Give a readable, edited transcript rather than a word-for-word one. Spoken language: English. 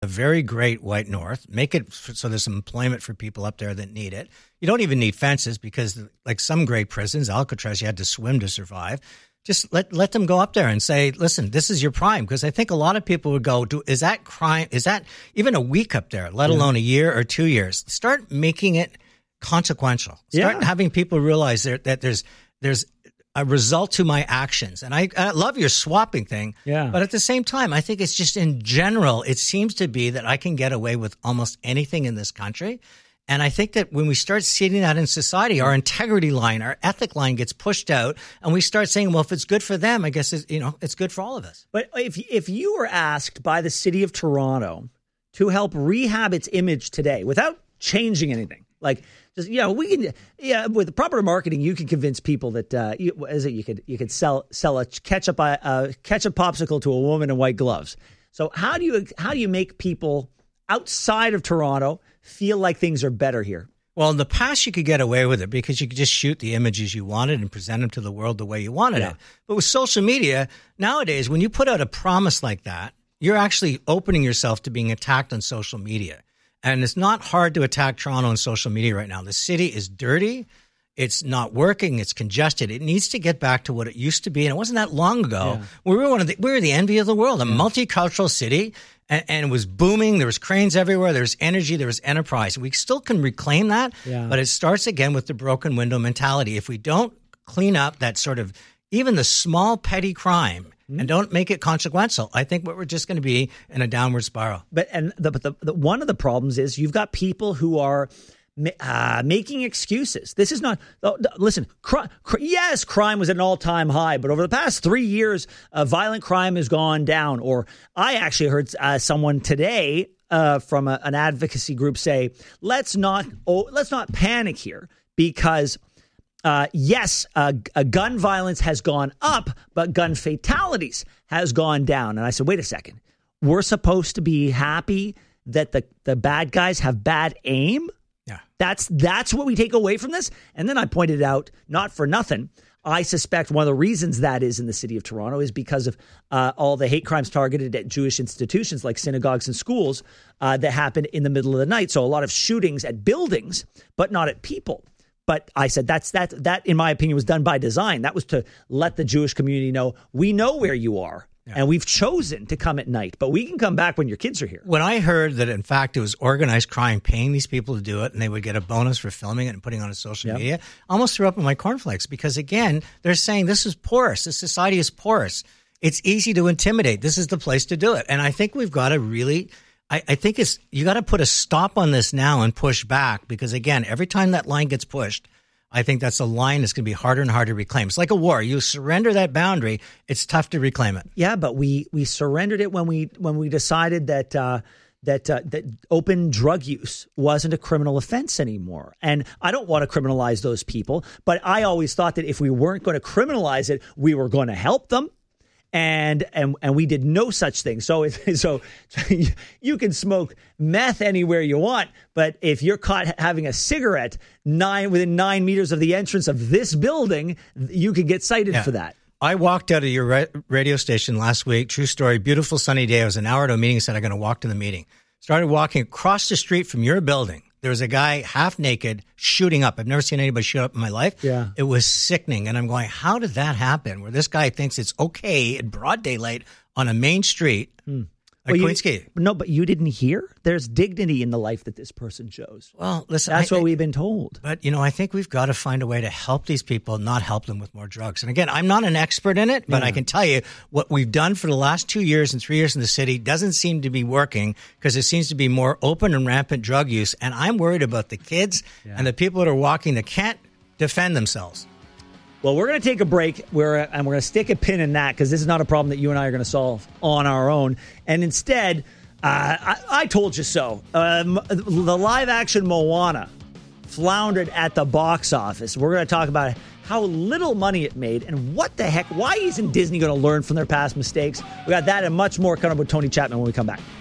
a very great white north, make it so there's some employment for people up there that need it. You don't even need fences because, like some great prisons, Alcatraz, you had to swim to survive. Just let them go up there and say, listen, this is your prime. Because I think a lot of people would go, is that crime? Is that even a week up there, let alone a year or 2 years? Start making it consequential. Start having people realize that there's a result to my actions. And I love your swapping thing. Yeah. But at the same time, I think it's just in general, it seems to be that I can get away with almost anything in this country. And I think that when we start seeing that in society, our integrity line, our ethic line gets pushed out, and we start saying, well, if it's good for them, I guess it's good for all of us. But if you were asked by the city of Toronto to help rehab its image today without changing anything, like just with the proper marketing, you can convince people that you could sell a ketchup popsicle to a woman in white gloves. So how do you make people outside of Toronto feel like things are better here? Well, in the past, you could get away with it because you could just shoot the images you wanted and present them to the world the way you wanted it. But with social media, nowadays, when you put out a promise like that, you're actually opening yourself to being attacked on social media. And it's not hard to attack Toronto on social media right now. The city is dirty. It's not working. It's congested. It needs to get back to what it used to be. And it wasn't that long ago. Yeah. We were the envy of the world, a multicultural city. And it was booming. There was cranes everywhere. There was energy. There was enterprise. We still can reclaim that, but it starts again with the broken window mentality. If we don't clean up that sort of even the small petty crime and don't make it consequential, I think we're just going to be in a downward spiral. But the one of the problems is you've got people who are making excuses. This is not. Listen, yes, crime was at an all-time high, but over the past 3 years, violent crime has gone down. Or I actually heard someone today from an advocacy group say, "Let's not panic here because." Yes, gun violence has gone up, but gun fatalities has gone down. And I said, wait a second. We're supposed to be happy that the bad guys have bad aim? Yeah. That's what we take away from this? And then I pointed out, not for nothing, I suspect one of the reasons that is in the city of Toronto is because of all the hate crimes targeted at Jewish institutions like synagogues and schools that happen in the middle of the night. So a lot of shootings at buildings, but not at people. But I said that in my opinion was done by design. That was to let the Jewish community know we know where you are and we've chosen to come at night, but we can come back when your kids are here. When I heard that in fact it was organized crime paying these people to do it and they would get a bonus for filming it and putting it on social media, I almost threw up in my cornflakes because again, they're saying this is porous. This society is porous. It's easy to intimidate. This is the place to do it. And I think we've got to really... I think you got to put a stop on this now and push back because, again, every time that line gets pushed, I think that's a line that's going to be harder and harder to reclaim. It's like a war. You surrender that boundary, it's tough to reclaim it. Yeah, but we surrendered it when we decided that open drug use wasn't a criminal offense anymore. And I don't want to criminalize those people, but I always thought that if we weren't going to criminalize it, we were going to help them. And we did no such thing. So you can smoke meth anywhere you want, but if you're caught having a cigarette within 9 meters of the entrance of this building, you could get cited for that. I walked out of your radio station last week. True story. Beautiful sunny day. I was an hour to a meeting. Said I'm going to walk to the meeting. Started walking across the street from your building. There was a guy half naked shooting up. I've never seen anybody shoot up in my life. Yeah. It was sickening. And I'm going, how did that happen? Where this guy thinks it's okay in broad daylight on a main street. Like Queensgate. No, but you didn't hear? There's dignity in the life that this person chose. Well, listen. That's what we've been told. But, I think we've got to find a way to help these people, not help them with more drugs. And again, I'm not an expert in it, but I can tell you what we've done for the last 2 years and 3 years in the city doesn't seem to be working because it seems to be more open and rampant drug use. And I'm worried about the kids and the people that are walking that can't defend themselves. Well, we're going to take a break and we're going to stick a pin in that because this is not a problem that you and I are going to solve on our own. And instead, I told you so. The live-action Moana floundered at the box office. We're going to talk about how little money it made and what the heck, why isn't Disney going to learn from their past mistakes? We got that and much more coming up with Tony Chapman when we come back.